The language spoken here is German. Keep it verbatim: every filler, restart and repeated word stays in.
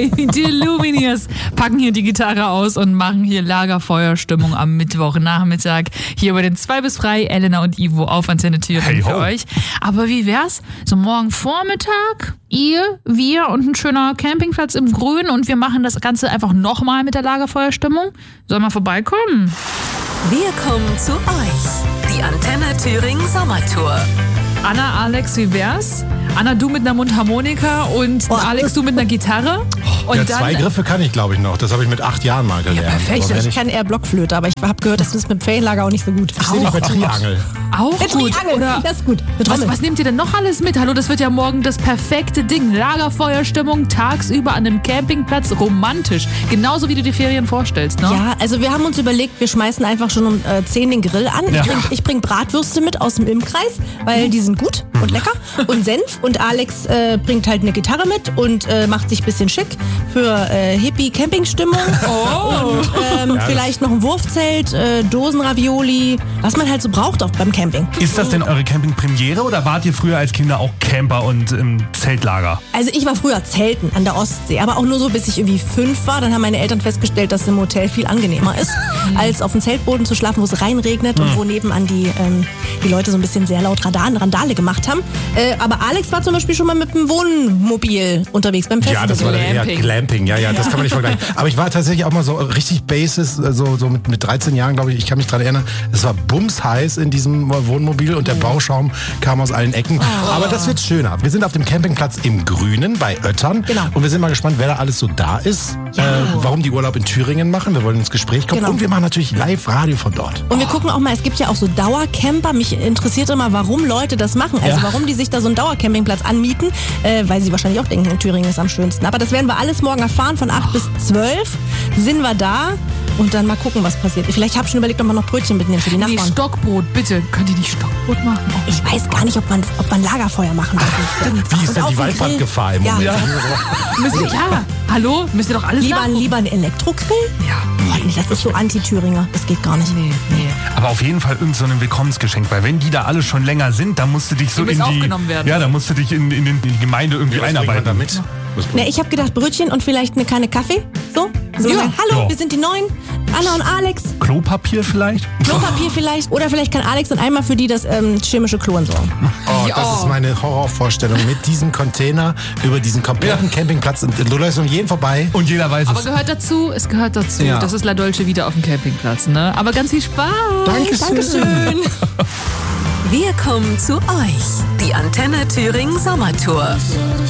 drei, die Lumineers, packen hier die Gitarre aus und machen hier Lagerfeuerstimmung am Mittwochnachmittag. Hier bei den zwei bis drei, Elena und Ivo auf Antenne Thüringen Hey, für ho. euch. Aber wie wär's? So morgen Vormittag, ihr, wir und ein schöner Campingplatz im Grün und wir machen das Ganze einfach nochmal mit der Lagerfeuerstimmung. Sollen wir vorbeikommen? Wir kommen zu euch. Die Antenne Thüringen Sommertour. Anna, Alex, wie wär's? Anna, du mit einer Mundharmonika und Oh. Alex, du mit einer Gitarre. Und Ja, dann, zwei Griffe kann ich, glaube ich, noch. Das habe ich mit acht Jahren mal gelernt. perfekt. Aber wenn Ich ich, kann eher Blockflöte, aber ich habe gehört, das ist mit dem Ferienlager auch nicht so gut. ich sehe dich bei Triangel. auch Eine gut. Triangel, Oder das ist gut. Eine was, Trommel. was nehmt ihr denn noch alles mit? Hallo, das wird ja morgen das perfekte Ding. Lagerfeuerstimmung tagsüber an einem Campingplatz, romantisch. Genauso wie du die Ferien vorstellst, ne? Ja, also wir haben uns überlegt, wir schmeißen einfach schon um äh, zehn den Grill an. Ja. Ich bring, ich bring Bratwürste mit aus dem Imkreis, weil die sind gut und lecker. Und Senf. Und Alex äh, bringt halt eine Gitarre mit und äh, macht sich ein bisschen schick für äh, Hippie-Campingstimmung. Oh. Und ähm, vielleicht noch ein Wurfzelt, äh, Dosenravioli, was man halt so braucht auch beim Camping. Ist das denn eure Camping-Premiere oder wart ihr früher als Kinder auch Camper und im Zeltlager? Also ich war früher Zelten an der Ostsee, aber auch nur so, bis ich irgendwie fünf war. Dann haben meine Eltern festgestellt, dass im Hotel viel angenehmer ist, als auf dem Zeltboden zu schlafen, wo es reinregnet und wo nebenan die, ähm, die Leute so ein bisschen sehr laut Radan, Randale gemacht haben. Äh, aber Alex war zum Beispiel schon mal mit dem Wohnmobil unterwegs beim Festival. Ja, das war dann eher Glamping. Glamping. Ja, ja, das kann man nicht vergleichen. Aber ich war tatsächlich auch mal so richtig Basis, so, so mit, mit dreizehn Jahren, glaube ich. Ich kann mich dran erinnern. Es war bumsheiß in diesem Wohnmobil und der Bauschaum kam aus allen Ecken. Aber das wird schöner. Wir sind auf dem Campingplatz im Grünen bei Oettern. Genau. Und wir sind mal gespannt, wer da alles so da ist. Äh, warum die Urlaub in Thüringen machen. Wir wollen ins Gespräch kommen. Genau. Und wir machen natürlich Live-Radio von dort. Und wir gucken auch mal, es gibt ja auch so Dauercamper. Mich interessiert immer, warum Leute das machen. Also Ja. warum die sich da so einen Dauercampingplatz anmieten, äh, weil sie wahrscheinlich auch denken, in Thüringen ist am schönsten. Aber das werden wir alles morgen erfahren. Von acht bis zwölf sind wir da und dann mal gucken, was passiert. Vielleicht habe ich schon überlegt, ob wir noch Brötchen mitnehmen für die Nee, Nachbarn. Stockbrot, bitte. Könnt ihr nicht Stockbrot machen? Oh, Ich weiß gar nicht, ob man, ob man Lagerfeuer machen darf. Wie ist Und denn auf die dem Waldbrandgefahr im Grill. Moment? Ja. müsst ihr, ja, hallo? Müsst ihr doch alles Lieber, nachgucken? lieber ein Elektrogrill? Ja. Oh, nee, das ist so Anti-Thüringer. Das geht gar nicht. Nee, nee. Aber auf jeden Fall irgendein so ein Willkommensgeschenk, weil wenn die da alle schon länger sind, dann musst du dich so Die in müssen die aufgenommen werden. Ja, dann musst du dich in, in, den- in die Gemeinde irgendwie einarbeiten. Damit? Ne, ich habe gedacht, Brötchen und vielleicht eine Kanne Kaffee. So? so Ja. sagen, hallo, Ja. wir sind die Neuen. Anna und Alex. Klopapier vielleicht? Klopapier vielleicht. Oder vielleicht kann Alex dann einmal für die das ähm, chemische Klo entsorgen. Oh, das Ja. ist meine Horrorvorstellung mit diesem Container über diesen kompletten Campingplatz. Und du läufst um jeden vorbei. Und jeder weiß Aber gehört dazu, es gehört dazu. Ja. Das ist La Dolce wieder auf dem Campingplatz, ne? Aber ganz viel Spaß. Dankeschön. Dankeschön. Wir kommen zu euch. Die Antenne Thüringen Sommertour.